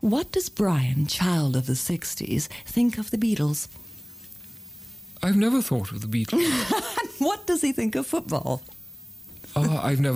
What does Brian, child of the 60s, think of the Beatles? I've never thought of the Beatles. What does he think of football? I've never